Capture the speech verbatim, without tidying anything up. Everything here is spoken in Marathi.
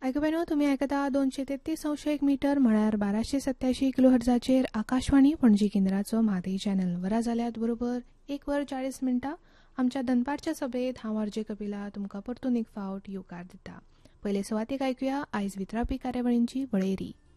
आयकूबेनो तुम्ही आयकता दोनशे तेत्तीस अंश एक मीटर म्हळ्यार बाराशे सत्याऐंशी किलो हर्जाचेर आकाशवाणी पणजी केंद्राचो म्हादई चॅनल वरा जाल्यात बरोबर एक वर चाळीस मिनटां आमच्या दनपारच्या सभेत हांव आरजे कपिला तुमकां परतून एक फावट येवकार दिता. पयले सुवातेक आयकुया आयज वितरावपी कार्यावळींची वळेरी.